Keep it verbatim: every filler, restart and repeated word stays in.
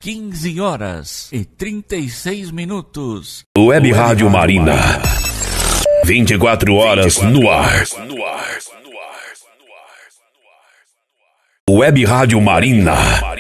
quinze horas e trinta e seis minutos. Web Rádio Marina. vinte e quatro horas no ar. Web Rádio Marina.